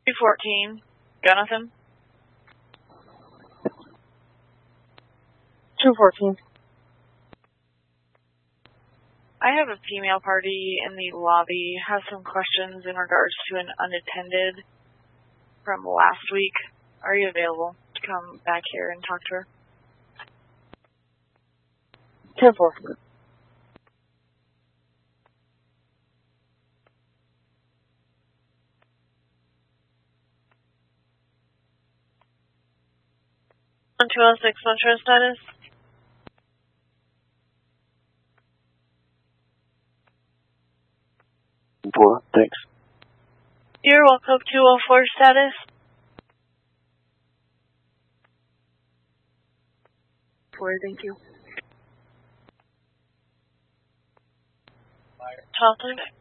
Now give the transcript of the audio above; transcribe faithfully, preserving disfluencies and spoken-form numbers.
two fourteen, Jonathan. two fourteen. I have a female party in the lobby, has some questions in regards to an unattended from last week. Are you available to come back here and talk to her? ten four. one two oh six, Metro status? Four, thanks. You're welcome, two oh four status? Four, thank you. twelve,